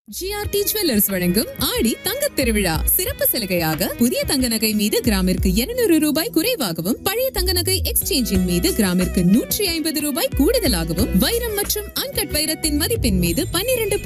GRT jewellers வழங்கும் ஆடி தங்கத் திருவிழா சிறப்பு சலுகையாக புதிய தங்க நகை மீது கிராமிற்கு 200 ரூபாய் குறைவாகவும் பழைய தங்க நகை எக்ஸ்சேஞ்சின் மீது கிராமிற்கு 150 ரூபாய் கூடுதலாகவும் வைரம் மற்றும் அன்கட் வைரத்தின் மதிப்பின் மீது 12